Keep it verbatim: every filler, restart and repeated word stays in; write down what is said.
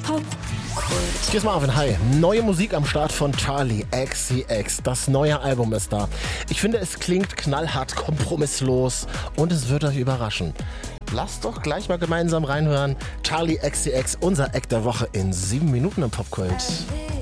Hier ist Marvin, hi. Neue Musik am Start von Charli X C X. Das neue Album ist da. Ich finde, es klingt knallhart, kompromisslos und es wird euch überraschen. Lasst doch gleich mal gemeinsam reinhören. Charli X C X, unser Act der Woche in sieben Minuten im Popkult.